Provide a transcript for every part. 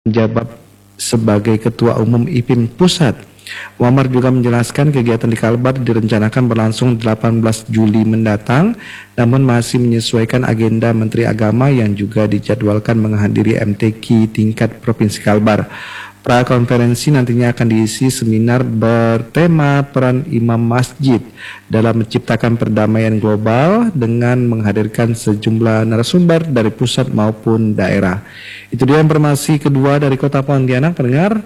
menjabat sebagai Ketua Umum IPIN Pusat. Muammar juga menjelaskan kegiatan di Kalbar direncanakan berlangsung 18 Juli mendatang, namun masih menyesuaikan agenda Menteri Agama yang juga dijadwalkan menghadiri MTQ tingkat Provinsi Kalbar. Prakonferensi nantinya akan diisi seminar bertema peran imam masjid dalam menciptakan perdamaian global dengan menghadirkan sejumlah narasumber dari pusat maupun daerah. Itu dia informasi kedua dari Kota Pontianak, pendengar.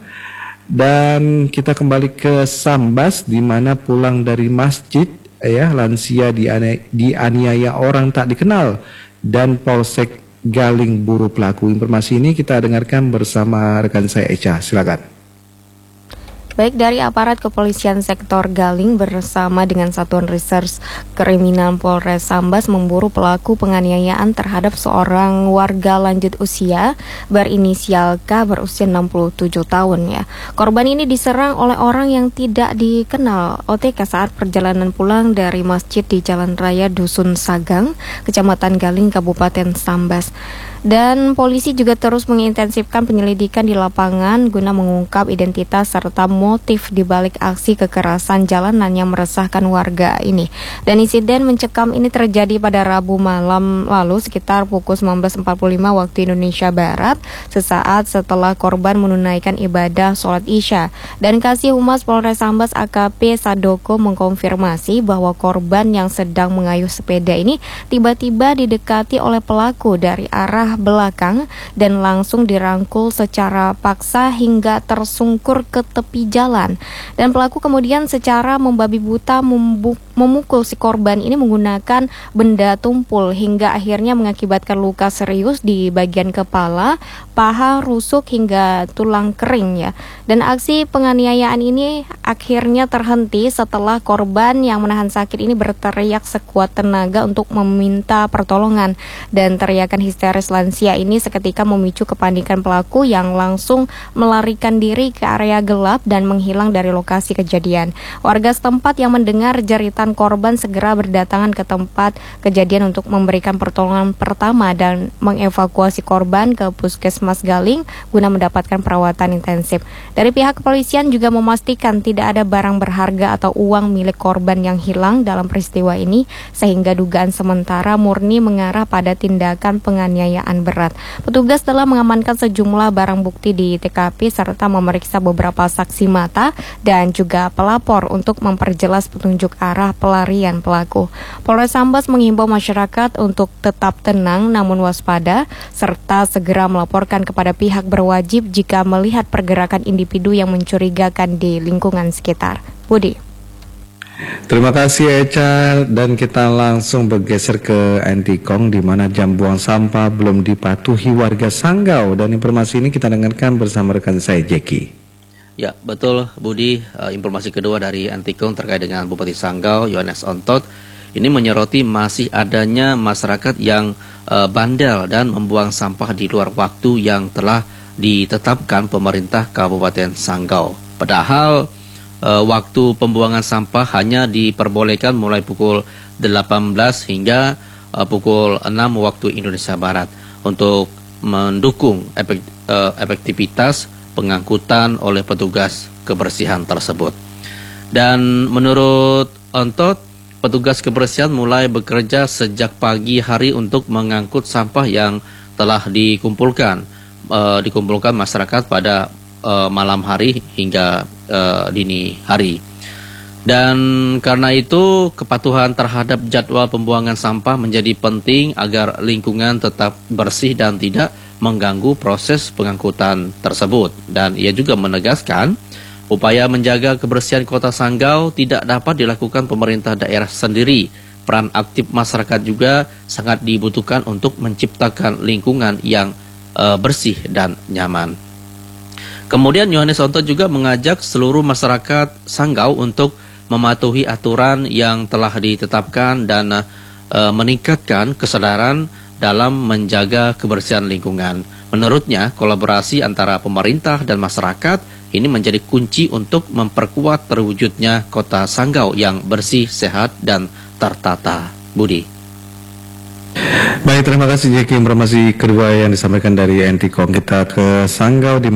Dan kita kembali ke Sambas, di mana pulang dari masjid, lansia dianiaya orang tak dikenal dan Polsek Galing buru pelaku. Informasi ini kita dengarkan bersama rekan saya Echa. Silakan. Baik, dari aparat kepolisian sektor Galing bersama dengan Satuan Reserse Kriminal Polres Sambas memburu pelaku penganiayaan terhadap seorang warga lanjut usia berinisial K berusia 67 tahun ya. Korban ini diserang oleh orang yang tidak dikenal OTK saat perjalanan pulang dari masjid di Jalan Raya Dusun Sagang, Kecamatan Galing, Kabupaten Sambas. Dan polisi juga terus mengintensifkan penyelidikan di lapangan guna mengungkap identitas serta motif di balik aksi kekerasan jalanan yang meresahkan warga ini. Dan insiden mencekam ini terjadi pada Rabu malam lalu sekitar pukul 19.45 waktu Indonesia Barat, sesaat setelah korban menunaikan ibadah sholat Isya. Dan Kasih Humas Polres Sambas AKP Sadoko mengkonfirmasi bahwa korban yang sedang mengayuh sepeda ini tiba-tiba didekati oleh pelaku dari arah belakang dan langsung dirangkul secara paksa hingga tersungkur ke tepi jalan. Dan pelaku kemudian secara membabi buta memukul si korban ini menggunakan benda tumpul hingga akhirnya mengakibatkan luka serius di bagian kepala, paha, rusuk hingga tulang kering ya. Dan aksi penganiayaan ini akhirnya terhenti setelah korban yang menahan sakit ini berteriak sekuat tenaga untuk meminta pertolongan, dan teriakan histeris lansia ini seketika memicu kepanikan pelaku yang langsung melarikan diri ke area gelap dan menghilang dari lokasi kejadian. Warga setempat yang mendengar jeritan korban segera berdatangan ke tempat kejadian untuk memberikan pertolongan pertama dan mengevakuasi korban ke Puskesmas Galing guna mendapatkan perawatan intensif. Dari pihak kepolisian juga memastikan tidak ada barang berharga atau uang milik korban yang hilang dalam peristiwa ini, sehingga dugaan sementara murni mengarah pada tindakan penganiayaan berat. Petugas telah mengamankan sejumlah barang bukti di TKP serta memeriksa beberapa saksi mata dan juga pelapor untuk memperjelas petunjuk arah pelarian pelaku. Polres Sambas menghimbau masyarakat untuk tetap tenang namun waspada serta segera melaporkan kepada pihak berwajib jika melihat pergerakan individu yang mencurigakan di lingkungan sekitar. Budi. Terima kasih Echa, dan kita langsung bergeser ke Antikong di mana jam buang sampah belum dipatuhi warga Sanggau, dan informasi ini kita dengarkan bersama rekan saya Jeki. Ya betul Budi, informasi kedua dari Antikong terkait dengan Bupati Sanggau Yohanes Ontot ini menyoroti masih adanya masyarakat yang bandel dan membuang sampah di luar waktu yang telah ditetapkan pemerintah Kabupaten Sanggau. Padahal waktu pembuangan sampah hanya diperbolehkan mulai pukul 18 hingga pukul 6 waktu Indonesia Barat untuk mendukung efektivitas pengangkutan oleh petugas kebersihan tersebut. Dan menurut Ontot, petugas kebersihan mulai bekerja sejak pagi hari untuk mengangkut sampah yang telah dikumpulkan masyarakat pada malam hari hingga dini hari. Dan karena itu kepatuhan terhadap jadwal pembuangan sampah menjadi penting agar lingkungan tetap bersih dan tidak mengganggu proses pengangkutan tersebut. Dan ia juga menegaskan upaya menjaga kebersihan Kota Sanggau tidak dapat dilakukan pemerintah daerah sendiri. Peran aktif masyarakat juga sangat dibutuhkan untuk menciptakan lingkungan yang bersih dan nyaman. Kemudian Yohanes Ontot juga mengajak seluruh masyarakat Sanggau untuk mematuhi aturan yang telah ditetapkan dan meningkatkan kesadaran dalam menjaga kebersihan lingkungan. Menurutnya, kolaborasi antara pemerintah dan masyarakat ini menjadi kunci untuk memperkuat terwujudnya Kota Sanggau yang bersih, sehat, dan tertata. Budi. Baik, terima kasih Jeki, informasi kedua yang disampaikan dari Antikong. Kita ke Sanggau di